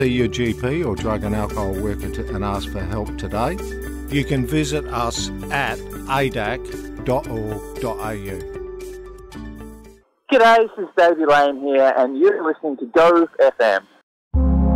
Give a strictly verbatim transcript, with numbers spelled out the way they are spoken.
See your G P or drug and alcohol worker to, and ask for help today. You can visit us at a d a c dot org dot a u. G'day, this is Davey Lane here, and you're listening to Go F M.